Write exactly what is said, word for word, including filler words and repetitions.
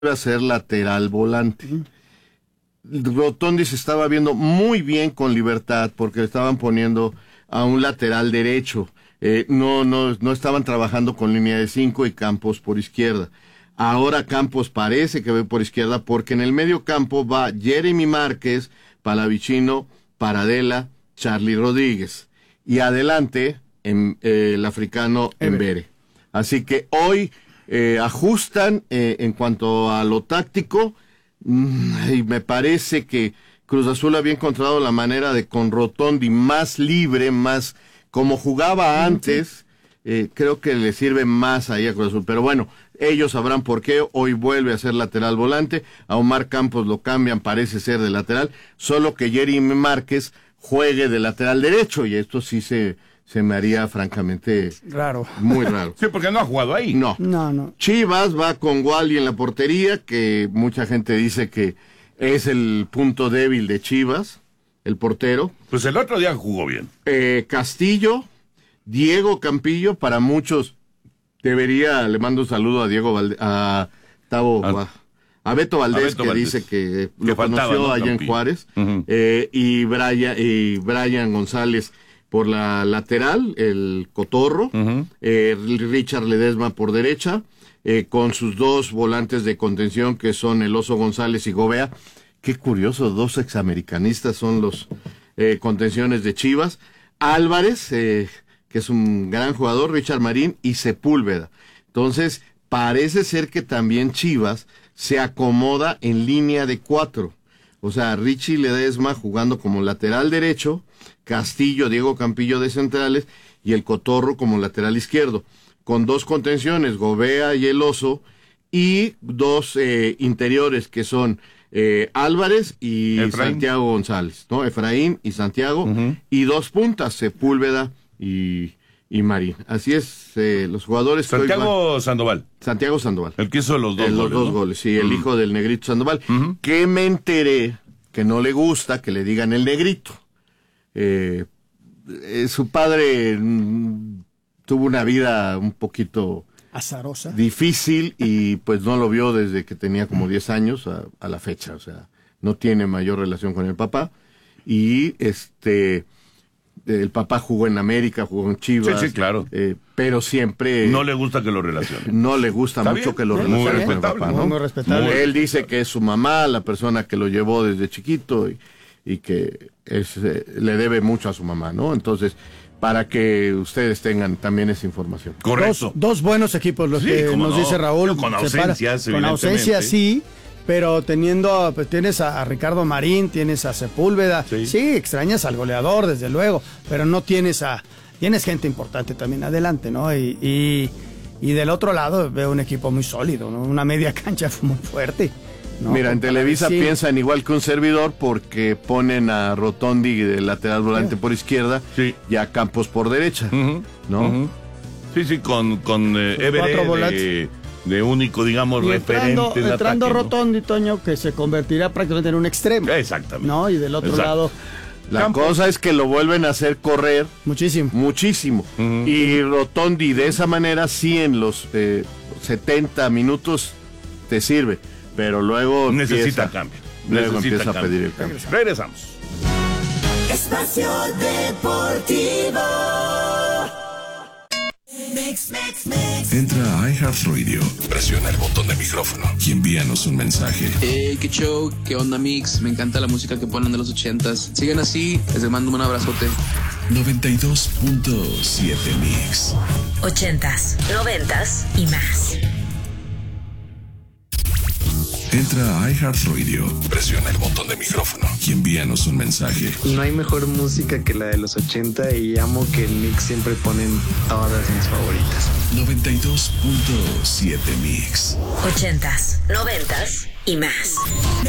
a ser lateral volante. Rotondi se estaba viendo muy bien con Libertad porque estaban poniendo a un lateral derecho. Eh, no, no, no estaban trabajando con línea de cinco y Campos por izquierda. Ahora Campos parece que ve por izquierda porque en el medio campo va Jeremy Márquez, Palavicino, Paradela, Charlie Rodríguez. Y adelante en, eh, el africano Mbere. Así que hoy eh, ajustan eh, en cuanto a lo táctico. Y me parece que Cruz Azul había encontrado la manera de con Rotondi más libre, más como jugaba antes, eh, creo que le sirve más ahí a Cruz Azul. Pero bueno, ellos sabrán por qué. Hoy vuelve a ser lateral volante. A Omar Campos lo cambian, parece ser de lateral. Solo que Jeremy Márquez juegue de lateral derecho. Y esto sí se, se me haría francamente raro. Muy raro. Sí, porque no ha jugado ahí. No. No, no. Chivas va con Wally en la portería, que mucha gente dice que es el punto débil de Chivas, el portero. Pues el otro día jugó bien. Eh, Castillo, Diego Campillo, para muchos debería, le mando un saludo a Diego Valdés, a Tavo, a, a Beto Valdés, a Beto que Valdés. Dice que, que lo faltaba, conoció ¿no? allá Campillo. En Juárez, uh-huh. eh, y Brian, y Brian González por la lateral, el Cotorro, uh-huh. eh, Richard Ledesma por derecha, eh, con sus dos volantes de contención que son el Oso González y Gobea. Qué curioso, dos examericanistas son los eh, contenciones de Chivas. Álvarez, eh, que es un gran jugador, Richard Marín y Sepúlveda. Entonces, parece ser que también Chivas se acomoda en línea de cuatro. O sea, Richie Ledesma jugando como lateral derecho, Castillo, Diego Campillo de centrales y el Cotorro como lateral izquierdo, con dos contenciones, Gobea y el Oso, y dos eh, interiores que son eh, Álvarez y Efraín. Santiago González, ¿no? Efraín y Santiago, uh-huh. y dos puntas, Sepúlveda y, y Marín. Así es, eh, los jugadores... Santiago van... Sandoval. Santiago Sandoval. El que hizo los dos eh, goles, Los dos ¿no? goles, sí, uh-huh. el hijo del Negrito Sandoval, uh-huh. que me enteré que no le gusta que le digan el Negrito. Eh, eh, su padre mm, tuvo una vida un poquito azarosa, difícil, y pues no lo vio desde que tenía como diez años a, a la fecha. O sea, no tiene mayor relación con el papá. Y este el papá jugó en América, jugó en Chivas. Sí, sí, claro. Eh, pero siempre... No le gusta que lo relacionen. No le gusta mucho bien? que lo relacionen con el papá, ¿no? Muy respetable. Muy Él dice que es su mamá, la persona que lo llevó desde chiquito, y, y que es, eh, le debe mucho a su mamá, ¿no? Entonces, para que ustedes tengan también esa información. Correcto. Dos, dos buenos equipos los sí, que nos no. dice Raúl. Con ausencias, Con ausencias, sí. Pero teniendo, pues tienes a, a Ricardo Marín, tienes a Sepúlveda, sí. sí, extrañas al goleador, desde luego, pero no tienes a, tienes gente importante también adelante, ¿no? Y, y, y del otro lado veo un equipo muy sólido, ¿no? Una media cancha muy fuerte, ¿no? Mira, en Televisa sí. piensan igual que un servidor porque ponen a Rotondi de lateral volante sí. por izquierda sí. y a Campos por derecha, uh-huh. ¿no? Uh-huh. Sí, sí, con, con eh, Everett de único, digamos, y referente entrando, de entrando ataque, Rotondi, ¿no? Toño, que se convertirá prácticamente en un extremo. Exactamente. ¿No? Y del otro Exacto. lado... La Campos. cosa es que lo vuelven a hacer correr. Muchísimo. Muchísimo. Uh-huh. Y Rotondi de esa manera sí en los eh, setenta minutos te sirve, pero luego necesita empieza, cambio. Luego necesita empieza cambio. a pedir el cambio. Regresamos. Espacio Deportivo. Mix, mix, mix. Entra a iHeartRadio, presiona el botón de micrófono y envíanos un mensaje. Hey, qué show, qué onda Mix, me encanta la música que ponen de los ochentas. Sigan así, les mando un abrazote. noventa y dos punto siete Mix. Ochentas, noventas y más. Entra a iHeartRadio, presiona el botón de micrófono y envíanos un mensaje. No hay mejor música que la de los ochenta y amo que en Mix siempre ponen todas mis favoritas. noventa y dos punto siete Mix. Ochentas, noventas y más.